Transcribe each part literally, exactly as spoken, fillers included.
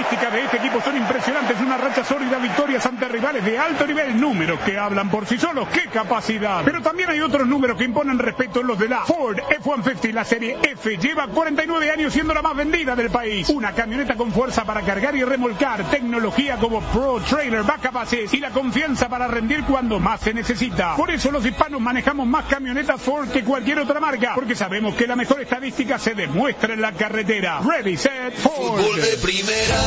estadísticas de este equipo son impresionantes. Una racha sólida, victorias ante rivales de alto nivel. Números que hablan por sí solos. ¡Qué capacidad! Pero también hay otros números que imponen respeto, los de la Ford F ciento cincuenta. La serie F lleva cuarenta y nueve años siendo la más vendida del país. Una camioneta con fuerza para cargar y remolcar, tecnología como Pro Trailer Backup Assist y la confianza para rendir cuando más se necesita. Por eso los hispanos manejamos más camionetas Ford que cualquier otra marca, porque sabemos que la mejor estadística se demuestra en la carretera. Ready, set, Ford. Fútbol de primera.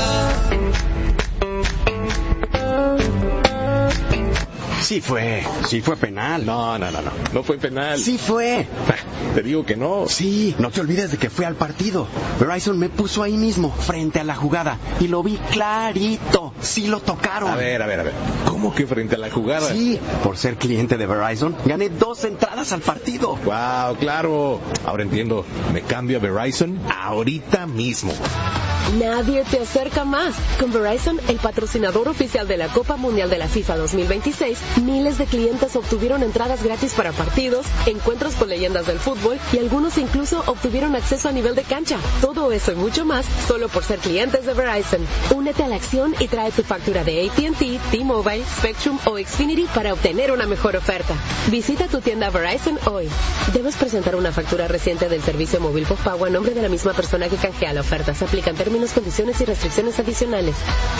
Sí fue, sí fue penal. No, no, no, no, no fue penal. Sí fue. Te digo que no. Sí, no te olvides de que fue al partido. Verizon me puso ahí mismo, frente a la jugada, y lo vi clarito. Sí lo tocaron. A ver, a ver, a ver. ¿Cómo que frente a la jugada? Sí, por ser cliente de Verizon, gané dos entradas al partido. Wow, claro. Ahora entiendo. Me cambio a Verizon ahorita mismo. Nadie te acerca más. Con Verizon, el patrocinador oficial de la Copa Mundial de la FIFA dos mil veintiséis, miles de clientes obtuvieron entradas gratis para partidos, encuentros con leyendas del fútbol y algunos incluso obtuvieron acceso a nivel de cancha. Todo eso y mucho más solo por ser clientes de Verizon. Únete a la acción y trae tu factura de A T and T, T-Mobile, Spectrum o Xfinity para obtener una mejor oferta. Visita tu tienda Verizon hoy. Debes presentar una factura reciente del servicio móvil postpago a nombre de la misma persona que canjea la oferta. Se aplican términos, condiciones y restricciones adicionales.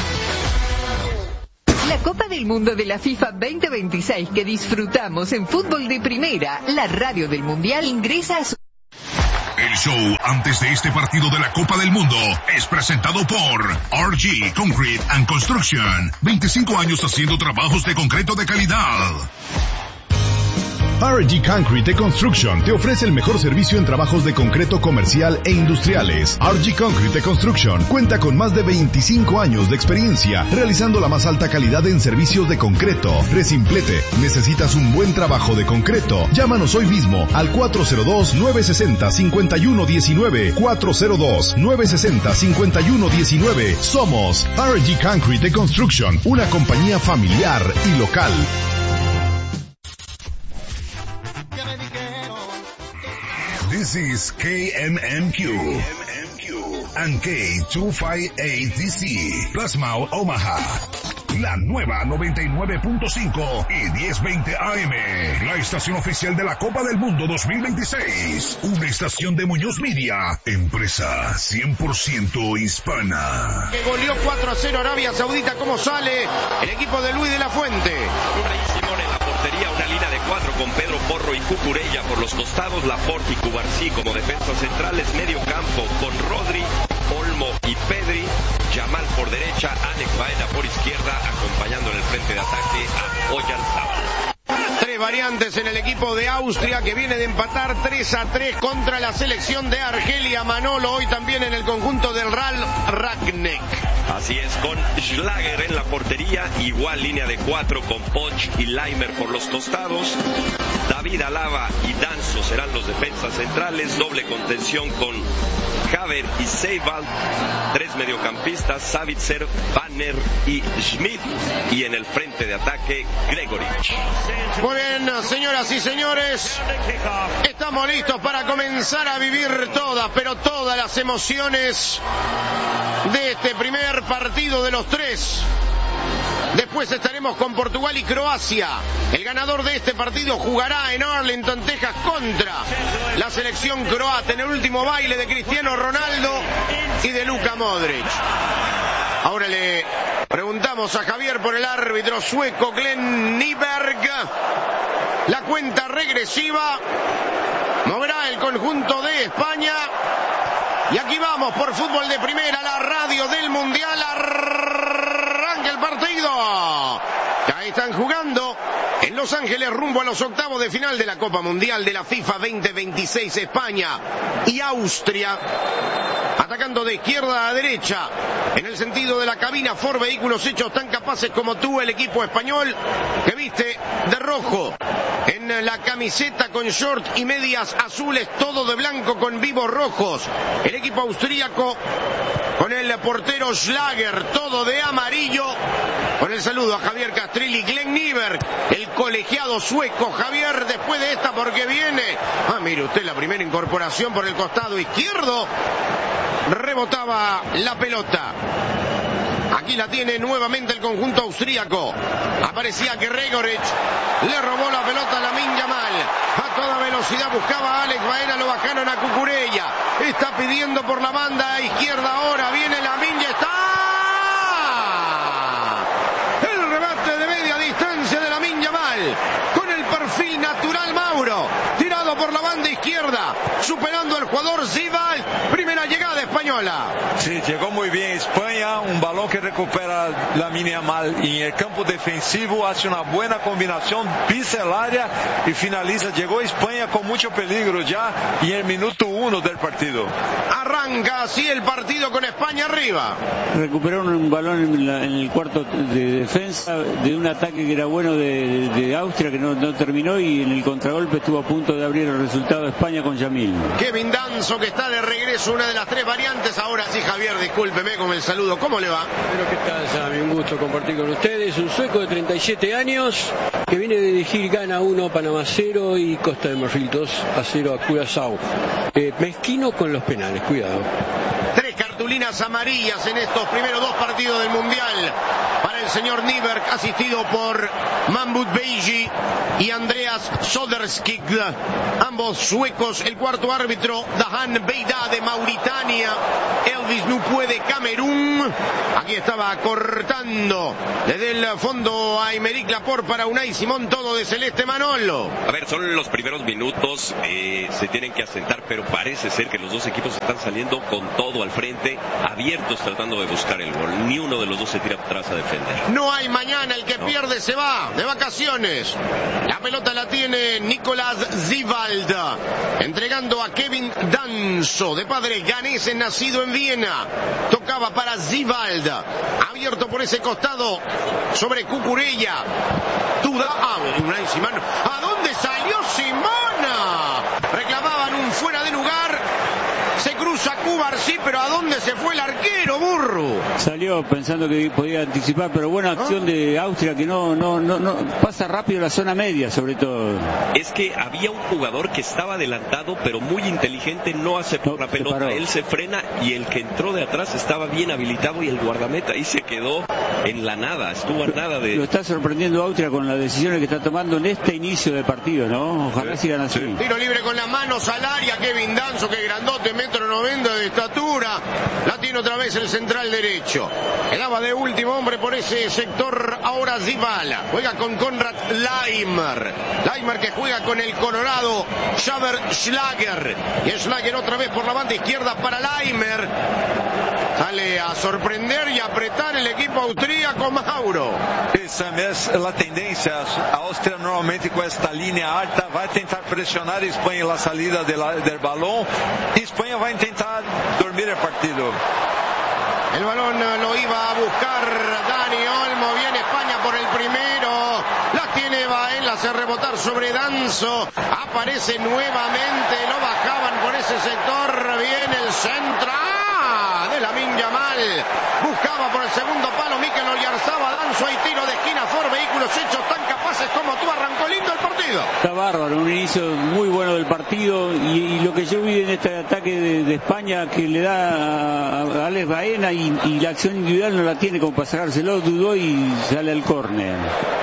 La Copa del Mundo de la FIFA veinte veintiséis que disfrutamos en Fútbol de Primera, la radio del Mundial ingresa a su... El show antes de este partido de la Copa del Mundo es presentado por R G Concrete and Construction. veinticinco años haciendo trabajos de concreto de calidad. R G Concrete Construction te ofrece el mejor servicio en trabajos de concreto comercial e industriales. R G Concrete Construction cuenta con más de veinticinco años de experiencia realizando la más alta calidad en servicios de concreto. Resimplete, ¿necesitas un buen trabajo de concreto? Llámanos hoy mismo al cuatro cero dos, nueve seis cero, cinco uno uno nueve, cuatro cero dos, nueve seis cero, cinco uno uno nueve. Somos R G Concrete Construction, una compañía familiar y local. This is K M M Q and K doscientos cincuenta y ocho D C, Plasma Omaha. La nueva noventa y nueve punto cinco y diez veinte A M, la estación oficial de la Copa del Mundo dos mil veintiséis. Una estación de Muñoz Media, empresa cien por ciento hispana. Que goleó cuatro a cero Arabia Saudita. ¿Cómo sale el equipo de Luis de la Fuente? Simón en la portería, una línea de cuatro con Pedro Porro y Cucurella por los costados, Laporte y Cubarsí como defensas centrales, medio campo con Rodri, Olmo y Pedri, Yamal por derecha, Alex Baena por izquierda, acompañando en el frente de ataque a Oyarzabal. Tres variantes en el equipo de Austria que viene de empatar tres a tres contra la selección de Argelia. Manolo hoy también en el conjunto del Ral Ragnek. Así es, con Schlager en la portería, igual línea de cuatro con Poch y Leimer por los costados. David Alaba y Danzo serán los defensas centrales, doble contención con Haver y Seibald, tres mediocampistas, Savitzer, Banner y Schmidt, y en el frente de ataque, Gregorich. Muy bien, señoras y señores, estamos listos para comenzar a vivir todas, pero todas las emociones de este primer partido de los tres. Después estaremos con Portugal y Croacia. El ganador de este partido jugará en Arlington, Texas, contra la selección croata en el último baile de Cristiano Ronaldo y de Luka Modric. Ahora le preguntamos a Javier por el árbitro sueco Glenn Nyberg. La cuenta regresiva moverá el conjunto de España. Y aquí vamos por Fútbol de Primera, la radio del Mundial. Arranca el partido. Ya están jugando en Los Ángeles rumbo a los octavos de final de la Copa Mundial de la FIFA veinte veintiséis. España y Austria. Atacando de izquierda a derecha. En el sentido de la cabina, Ford Vehículos hechos tan capaces como tú, el equipo español que viste de rojo. En la camiseta con short y medias azules, todo de blanco con vivos rojos. El equipo austríaco con el portero Schlager, todo de amarillo. Con el saludo a Javier Castrilli, Glenn Nyberg, el colegiado sueco. Javier, después de esta, porque viene. Ah, mire usted, la primera incorporación por el costado izquierdo. Rebotaba la pelota. Aquí la tiene nuevamente el conjunto austríaco. Aparecía Gregorich, le robó la pelota a Lamine Yamal. A toda velocidad buscaba a Alex Baena, lo bajaron a Cucurella. Está pidiendo por la banda izquierda ahora. Viene Lamine, ya está. El remate de media distancia de Lamine Yamal. Con el perfil natural Mauro. Tirado por la banda izquierda. Superando al jugador Zivald. Primera llegada española. Sí, llegó muy bien España, un balón que recupera Lamine Yamal y en el campo defensivo hace una buena combinación, pisa el área y finaliza. Llegó España con mucho peligro ya y en el minuto uno del partido. Arranca así el partido con España arriba. Recuperaron un balón en, la, en el cuarto de defensa de un ataque que era bueno de, de Austria, que no, no terminó, y en el contragolpe estuvo a punto de abrir el resultado de España con Yamil. Kevin Danso, que está de regreso, una de las tres variantes. Ahora sí, Javier, discúlpeme con el saludo. ¿Cómo le va? Pero ¿qué tal, Sammy? Un gusto compartir con ustedes. Un sueco de treinta y siete años que viene de dirigir Ghana uno, Panamá cero y Costa de Marfil dos a cero a Curazao. Eh, mezquino con los penales, cuidado. Tres cartulinas amarillas en estos primeros dos partidos del Mundial para el señor Nyberg, asistido por Mahmoud Beiji y Andreas Soderskig, ambos suecos. El cuarto árbitro, Dahan Beida de Mauritania. Elvis no puede, Camerún. Aquí estaba cortando desde el fondo a Aymeric Laporte para Unai Simón, todo de Celeste Manolo. A ver, son los primeros minutos, eh, se tienen que asentar, pero parece ser que los dos equipos están saliendo con todo al frente, abiertos tratando de buscar el gol. Ni uno de los dos se tira atrás a defender. No hay mañana, el que no. pierde se va de vacaciones. La pelota la tiene Nicolás Zivald, entregando a Kevin Danso, de padre ganés, nacido en Viena. Tocaba para Zivald, abierto por ese costado sobre Cucurella. Duda, ah, Unai Simón. ¿A dónde salió Simona? Reclamaban un fuera de lugar. Se cruza Cubar, sí, pero ¿a dónde se fue el arquero, burro? Salió pensando que podía anticipar, pero buena acción ¿Ah? de Austria, que no, no, no, no pasa rápido la zona media, sobre todo. Es que había un jugador que estaba adelantado, pero muy inteligente, no aceptó no, la pelota. Se Él se frena y el que entró de atrás estaba bien habilitado y el guardameta ahí se quedó en la nada, estuvo a nada de... Lo está sorprendiendo Austria con las decisiones que está tomando en este inicio de partido, ¿no? Ojalá sí, sigan así. Sí. Tiro libre con las manos al área, Kevin Danso, que grandote, metro noventa de estatura. La tiene otra vez el central derecho. Quedaba de último hombre por ese sector ahora Zibala. Juega con Konrad Laimer. Laimer que juega con el colorado Xaver Schlager. Y Schlager otra vez por la banda izquierda para Laimer. Sale a sorprender y apretar el equipo austríaco, Mauro. Esa es la tendencia. Austria normalmente con esta línea alta va a intentar presionar a España en la salida de la, del balón. Y España va a intentar dormir el partido. El balón lo iba a buscar Dani Olmo. Viene España por el primero. La tiene Baena, hace rebotar sobre Danso. Aparece nuevamente. Lo bajaban por ese sector. Viene el centro de Lamine Yamal. Buscaba por el segundo palo Mikel Oyarzabal. Danso, hay tiro de esquina. Ford, vehículos hechos tan capaces como tú. Arrancó lindo el partido. Está bárbaro, un inicio muy bueno del partido. Y, y lo que yo vi en este ataque de, de España, que le da a, a Alex Baena, y, y la acción individual no la tiene como para sacárselo, dudó y sale al córner.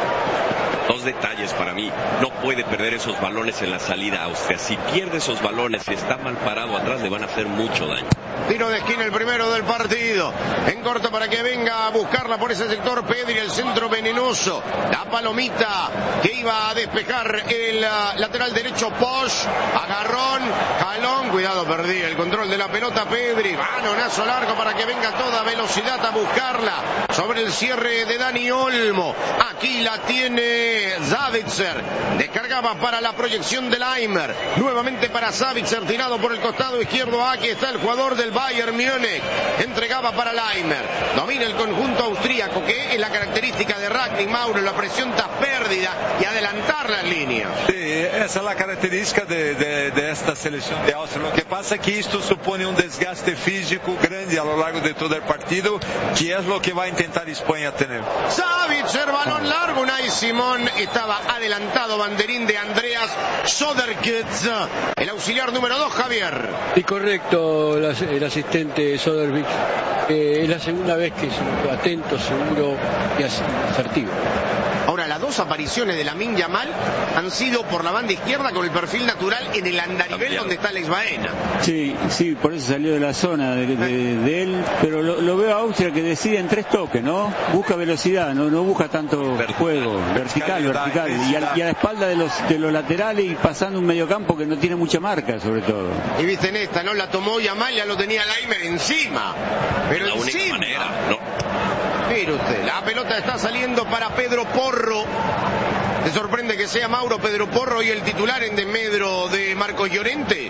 Dos detalles para mí: no puede perder esos balones en la salida Austria. Si pierde esos balones y está mal parado atrás, le van a hacer mucho daño. Tiro de esquina, el primero del partido. En corto para que venga a buscarla por ese sector Pedri, el centro venenoso. La palomita que iba a despejar el uh, lateral derecho Posch. Agarrón, jalón, cuidado, perdí el control de la pelota Pedri. Balonazo largo para que venga a toda velocidad a buscarla. Sobre el cierre de Dani Olmo. Aquí la tiene Savitzer. Descargaba para la proyección de Laimer. Nuevamente para Savitzer, tirado por el costado izquierdo. Aquí está el jugador del Bayern Múnich. Entregaba para Laimer. Domina el conjunto austríaco, que es la característica de Ragnick, Mauro, la presión tras pérdida y adelantar las líneas. Sí, esa es la característica de, de, de esta selección de Austria. Lo que pasa es que esto supone un desgaste físico grande a lo largo de todo el partido, que es lo que va a intentar España tener. Savitzer, balón largo. Unai Simón estaba adelantado, banderín de Andreas Soderkitz, el auxiliar número dos, Javier. Y correcto, el asistente Soderkitz. Eh, es la segunda vez que es atento, seguro y asertivo. Ahora, las dos apariciones de Lamine Yamal han sido por la banda izquierda con el perfil natural en el andarivel donde está Alex Baena. Sí, sí, por eso salió de la zona de, de, de él, pero lo, lo veo a Austria que decide en tres toques, ¿no? Busca velocidad, no, no busca tanto juego, vertical, vertical, y a, y a la espalda de los, de los laterales y pasando un mediocampo que no tiene mucha marca, sobre todo. Y viste en esta, ¿no? La tomó Yamal, ya lo tenía Laimer encima, pero la encima. única manera, ¿no? Mire usted, la pelota está saliendo para Pedro Porro. ¿Te sorprende que sea Mauro Pedro Porro y el titular en desmedro de Marcos Llorente?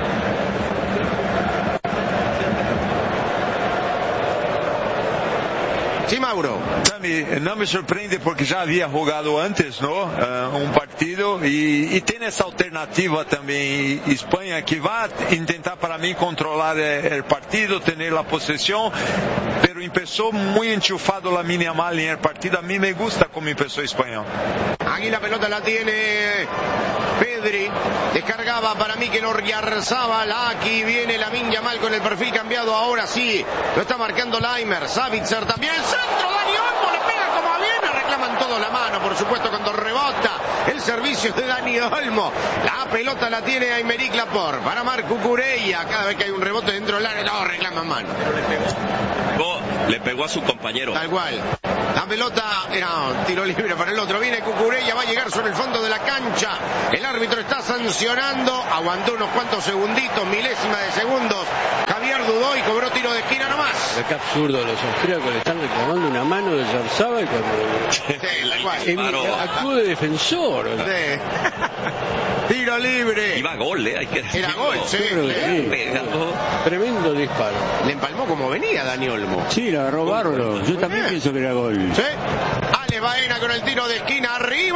Sí, Mauro. No me sorprende porque ya había jugado antes, ¿no? Uh, un partido y, y tiene esa alternativa también España que va a intentar para mí controlar el partido, tener la posesión, pero empezó muy enchufado Lamine Yamal en el partido. A mí me gusta cómo empezó España. Aquí la pelota la tiene Pedri, descargaba para mí que lo Yarzábal. Aquí viene Lamine Yamal con el perfil cambiado, ahora sí, lo está marcando Laimer. Savitzer también, centro, Dani Olmo le pega como viene, reclaman todos la mano, por supuesto, cuando rebota el servicio de Dani Olmo. La pelota la tiene Aymeric Laporte para Marc Cucurella. Cada vez que hay un rebote dentro del área, no, reclaman mano. Le pegó a su compañero. Tal cual. La pelota era no, tiro libre para el otro. Viene Cucurella, va a llegar sobre el fondo de la cancha. El árbitro está sancionando. Aguantó unos cuantos segunditos, milésima de segundos. Javier dudó y cobró tiro de esquina nomás. Qué absurdo, los austríacos le están reclamando una mano de Yarzábal cuando sí, tal cual. Actuó de defensor. Sí. Tiro libre. Iba a gol, ¿eh? Hay que decirlo. Era gol, sí. sí. Tremendo disparo. Le empalmó como venía Dani Olmo. Sí, la agarró bárbaro. Yo Muy también bien. pienso que era gol. Sí. Ale Baena con el tiro de esquina arriba.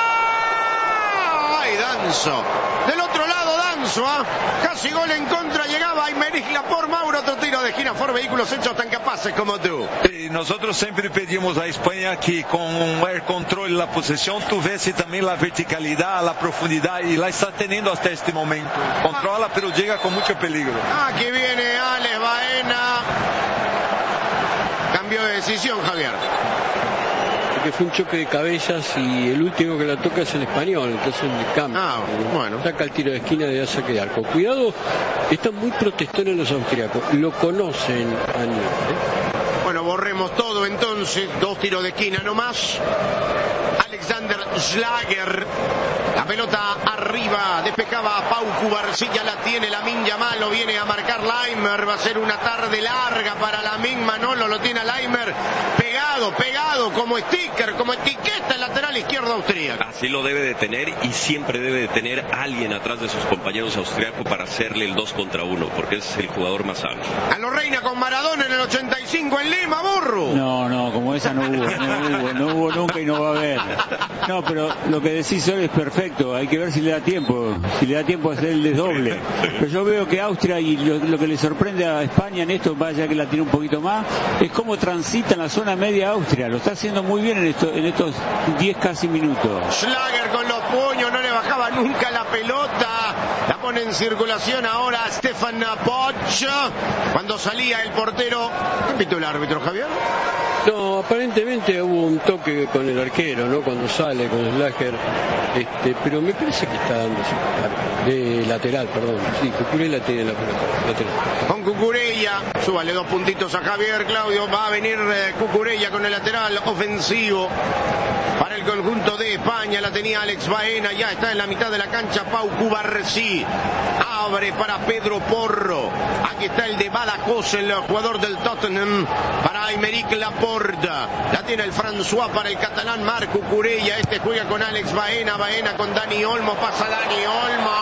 ¡Ay, Danzo! Del otro lado, Danzo, ¿ah? Casi gol en contra, llegaba Aymeric Laporte. Mauro, otro tiro de esquina por vehículos hechos tan capaces como tú. Y nosotros siempre pedimos a España que con el control de la posesión tuviese también la verticalidad, la profundidad, y la está teniendo hasta este momento. Controla, pero llega con mucho peligro. Aquí viene Alex Baena. Cambio de decisión, Javier. Porque fue un choque de cabezas y el último que la toca es el español, entonces el cambio. Ah, bueno. Saca el tiro de esquina de saque de arco. Cuidado, están muy protestores los austriacos, lo conocen a nivel, ¿eh? Bueno, borremos todo entonces. Dos tiros de esquina nomás. Alexander Schlager. La pelota arriba. Despejaba a Pau Cubarsilla. La tiene Lamine Yamal. Lo viene a marcar Laimer. Va a ser una tarde larga para Lamine. Manolo lo tiene a Laimer. Pegado, pegado. Como sticker, como etiqueta el lateral izquierdo austríaco. Así lo debe de tener y siempre debe de tener alguien atrás de sus compañeros austriacos para hacerle el dos contra uno, porque es el jugador más hábil. A lo Reina con Maradona en el ochenta y cinco en Lima, burro. No, no, como esa no hubo, no hubo, no hubo nunca y no va a haber. No, pero lo que decís hoy es perfecto, hay que ver si le da tiempo, si le da tiempo a hacer el desdoble. Pero yo veo que Austria, y lo, lo que le sorprende a España en esto, vaya que la tiene un poquito más, es cómo transita en la zona media Austria, lo está haciendo muy bien en, esto, en estos diez casi minutos. Schlager con los puños, no le bajaba nunca la pelota, la pone en circulación ahora Stefan Poch, cuando salía el portero. ¿Qué pitó el árbitro, Javier? No, aparentemente hubo un toque con el arquero, ¿no? Cuando sale con el Schlager, este, pero me parece que está dando de lateral, perdón. Sí, Cucurella tiene la pelota, lateral. Con Cucurella, súbale dos puntitos a Javier, Claudio, va a venir eh, Cucurella con el lateral ofensivo para el conjunto de España. La tenía Alex Baena, ya está en la mitad de la cancha Pau Cubarsí. Abre para Pedro Porro. Aquí está el de Badajoz, el jugador del Tottenham, para Aymeric Laporte. La tiene el François para el catalán Marc Cucurella. Este juega con Alex Baena, Baena con Dani Olmo, pasa Dani Olmo.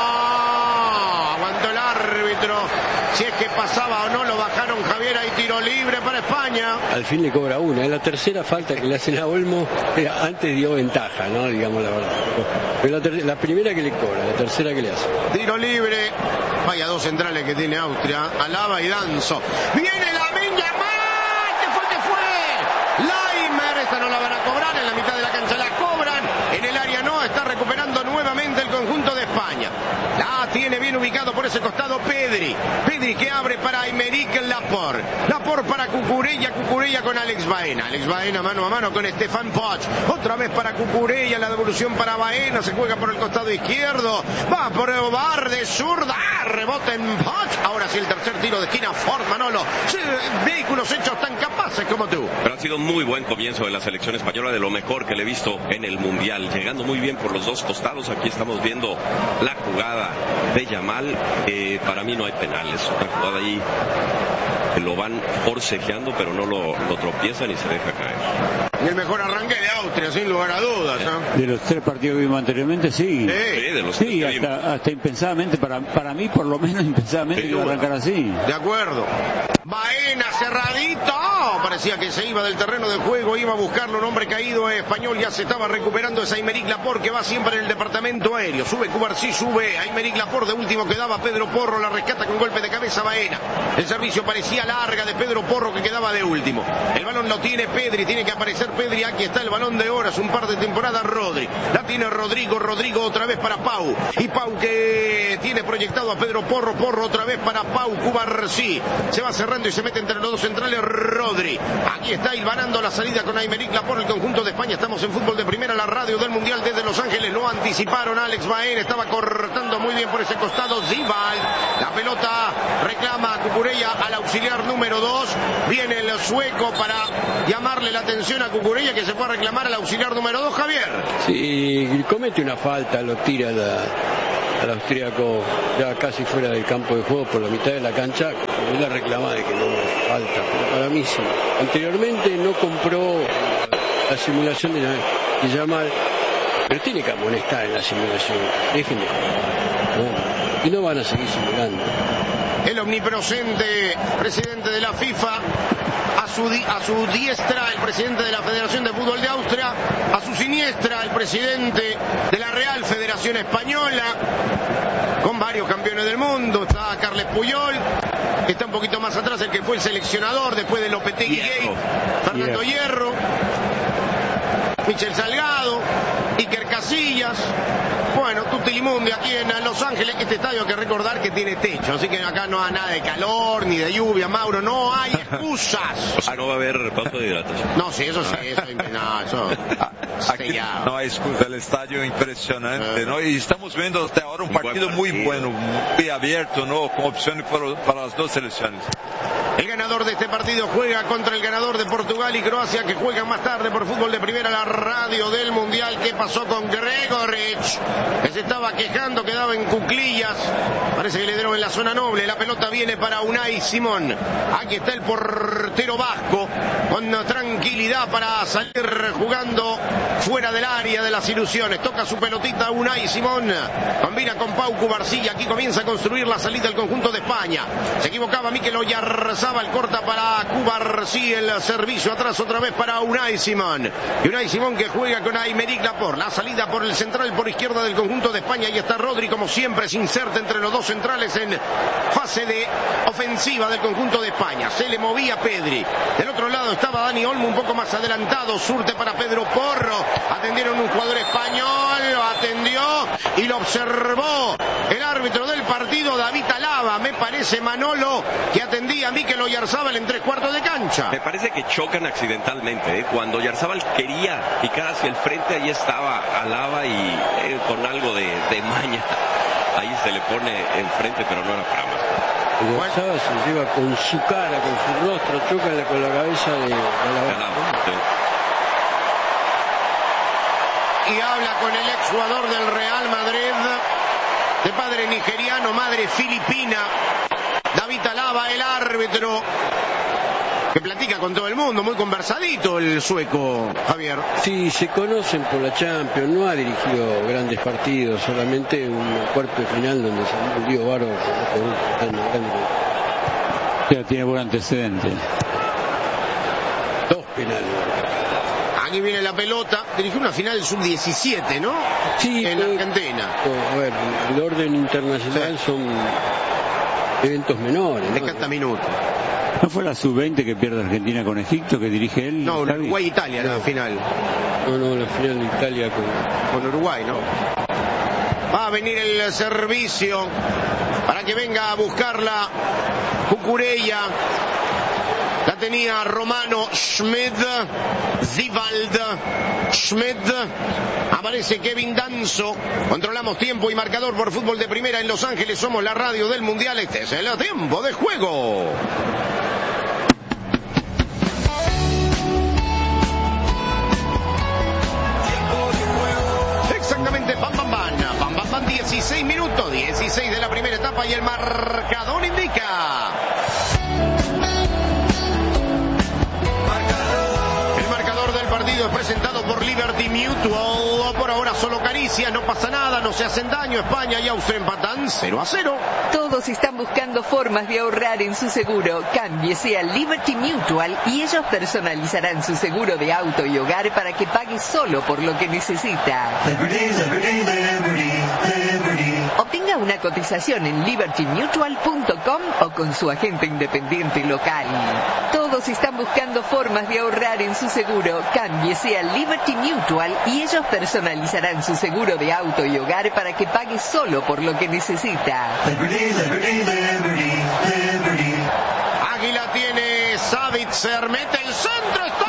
Aguantó el árbitro. Si es que pasaba o no, lo bajaron, Javier. Hay tiro libre para España. Al fin le cobra una. Es la tercera falta que le hacen a Olmo. Eh, antes dio ventaja, ¿no? Digamos la verdad. Pero la, ter- la primera que le cobra, la tercera que le hace. Tiro libre. Vaya dos centrales que tiene Austria. Alaba y Danzo. Viene la Lamine Yamal. ¿Qué fue? ¿Qué fue? Laimer. Esta no la van a cobrar. En la mitad de la cancha la cobran. En el área no. Está recuperando nuevamente el conjunto de España. La tiene bien ubicado por por ese costado Pedri. Pedri que abre para Aymeric Laporte. Laporte para Cucurella. Cucurella con Alex Baena. Alex Baena mano a mano con Stefan Poch. Otra vez para Cucurella. La devolución para Baena. Se juega por el costado izquierdo. Va a probar de zurda. Rebota en Poch. Ahora sí el tercer tiro de esquina. Ford Manolo. Sí, vehículos hechos tan capaces como tú. Pero ha sido muy buen comienzo de la selección española, de lo mejor que le he visto en el Mundial. Llegando muy bien por los dos costados. Aquí estamos viendo la jugada de Yamal. Eh, para mí no hay penales. Una jugada ahí que lo van forcejeando, pero no lo, lo tropiezan y se deja caer. Y el mejor arranque de Austria, sin lugar a dudas, ¿no? De los tres partidos que vimos anteriormente, sí. Sí, de los sí, tres hasta, hasta impensadamente, para, para mí por lo menos impensadamente, iba a arrancar así. De acuerdo. Baena cerradito. Parecía que se iba del terreno de juego, iba a buscarlo. Un hombre caído español, ya se estaba recuperando. Es Aymeric Laporte, que va siempre en el departamento aéreo. Sube Cubarsí, sube Aymeric Laporte. De último quedaba Pedro Porro, la rescata con golpe de cabeza Baena. El servicio parecía larga de Pedro Porro, que quedaba de último. El balón lo tiene Pedri, tiene que aparecer Pedri. Aquí está el balón de horas, un par de temporadas Rodri. La tiene Rodrigo, Rodrigo otra vez para Pau. Y Pau que tiene proyectado a Pedro Porro, Porro otra vez para Pau. Cubarsí se va cerrando y se mete entre los dos centrales Rodri. Aquí está hilvanando la salida con Aymeric Laporte, el conjunto de España. Estamos en Fútbol de Primera, la radio del Mundial desde Los Ángeles. Lo anticiparon. Alex Baena estaba cortando muy bien por ese costado. Zival, la pelota reclama a Cucurella al auxiliar número dos. Viene el sueco para llamarle la atención a Cucurella, que se fue a reclamar al auxiliar número dos, Javier. Sí, comete una falta, lo tira la, al austríaco ya casi fuera del campo de juego por la mitad de la cancha. Él la reclama de que no falta, pero para mí sí. Anteriormente no compró la simulación de, de Yamal, pero tiene que amonestar en la simulación. Déjenme. No, y no van a seguir simulando. El omnipresente presidente de la FIFA, a su, di a su diestra el presidente de la Federación de Fútbol de Austria, a su siniestra el presidente de la Real Federación Española, con varios campeones del mundo. Está Carles Puyol, está un poquito más atrás el que fue el seleccionador después de Lopetegui Gate, Fernando Hierro, Michel Salgado, Iker Casillas. Bueno, Tutilimundi aquí en Los Ángeles. Este estadio hay que recordar que tiene techo, así que acá no hay nada de calor ni de lluvia, Mauro, no hay excusas. O sea, no va a haber paso de hidratación. No, sí, eso sí, eso, no, eso aquí no hay excusa, el estadio impresionante, ¿no? Y estamos viendo hasta ahora un, un partido, partido muy bueno, muy abierto, ¿no? Con opciones para, para las dos selecciones. El ganador de este partido juega contra el ganador de Portugal y Croacia, que juegan más tarde por Fútbol de Primera, la radio del Mundial. ¿Qué pasó con Gregorich? Que se estaba quejando, quedaba en cuclillas. Parece que le dieron en la zona noble. La pelota viene para Unai Simón. Aquí está el portero vasco, con tranquilidad para salir jugando fuera del área de las ilusiones. Toca su pelotita Unai Simón. Combina con Pau Cubarsí. Aquí comienza a construir la salida del conjunto de España. Se equivocaba Mikel Oyarzábal, corta para Cubarsí. El servicio atrás otra vez para Unai Simón. Y Unai Simón que juega con Aymeric Laporte. La salida por el central, por izquierda del conjunto de España. Y está Rodri, como siempre, se inserta entre los dos centrales en fase de ofensiva del conjunto de España. Se le movía Pedri. Del otro lado estaba Dani Olmo un poco más adelantado. Surte para Pedro Porro. Atendieron un jugador español, lo atendió y lo observó el árbitro del partido, David Alaba. Me parece, Manolo, que atendía a Mikel Oyarzábal en tres cuartos de cancha. Me parece que chocan accidentalmente, ¿eh? Cuando Oyarzábal quería picar hacia el frente, ahí estaba Alaba y eh, con algo de, de maña. Ahí se le pone enfrente, pero no era para más. Oyarzábal se lleva con su cara, con su rostro, choca con la cabeza de Alaba. Y habla con el exjugador del Real Madrid, de padre nigeriano, madre filipina, David Alaba, el árbitro, que platica con todo el mundo, muy conversadito el sueco, Javier. Sí, se conocen por la Champions, no ha dirigido grandes partidos, solamente un cuarto de final donde se un lío bárbaro por un grande. Ya tiene buen antecedente. Dos penales. Aquí viene la pelota. Dirigió una final sub diecisiete, ¿no? Sí. En eh, Argentina. A ver, el orden internacional sí. Son eventos menores. De cada minuto. ¿No fue la sub veinte que pierde Argentina con Egipto, que dirige él? No, Uruguay-Italia, no. La final. No, no, la final de Italia con, con Uruguay, ¿no? Va a venir el servicio para que venga a buscarla Cucurella. La tenía Romano Schmid, Zivald, Schmid. Aparece Kevin Danzo. Controlamos tiempo y marcador por Fútbol de Primera en Los Ángeles. Somos la radio del Mundial. Este es el tiempo de juego. Exactamente, pam, pam, pam, pam, pam, pam, dieciséis minutos, dieciséis de la primera etapa y el marcador indica. El marcador del partido es presentado por Liberty Mutual. Por ahora solo caricias, no pasa nada, no se hacen daño. España y Austria empatan cero a cero. Todos están buscando formas de ahorrar en su seguro. Cámbiese a Liberty Mutual y ellos personalizarán su seguro de auto y hogar para que pague solo por lo que necesita. Liberty, Liberty, Liberty, Liberty. Obtenga una cotización en liberty mutual punto com o con su agente independiente local. Todos están buscando formas de ahorrar en su seguro. Cámbiese a Liberty Mutual y ellos personalizarán su seguro de auto y hogar para que pague solo por lo que necesita. Liberty, Liberty, Liberty, Liberty. Águila tiene Savitzer, mete el centro, está.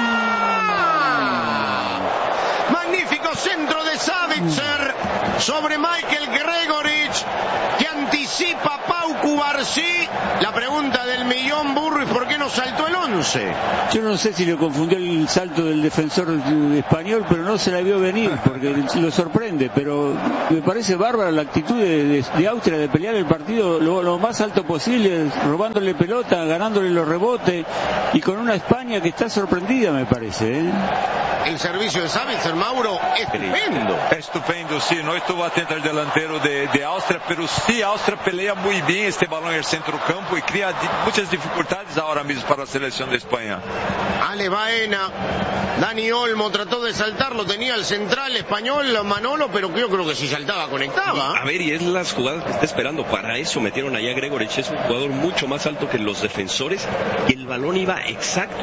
Magnífico centro de Savitzer sobre Michael Gregorich, que anticipa Pau Cubarsí. La pregunta del millón, Burris, ¿por qué no saltó el once? Yo no sé si le confundió el salto del defensor español, pero no se la vio venir, porque lo sorprende. Pero me parece bárbara la actitud de, de, de Austria de pelear el partido lo, lo más alto posible, robándole pelota, ganándole los rebotes, y con una España que está sorprendida, me parece, ¿eh? El servicio de Savitzer, Mauro, estupendo. Estupendo, sí, no estuvo atento al delantero de, de Austria, pero sí, Austria pelea muy bien este balón en el centro campo y crea di muchas dificultades ahora mismo para la selección de España. Ale Baena, Dani Olmo trató de saltarlo, tenía el central español Manolo, pero yo creo que si saltaba conectaba. A ver, y es las jugadas que está esperando. Para eso metieron allá a Gregorich, es un jugador mucho más alto que los defensores y el balón iba exacto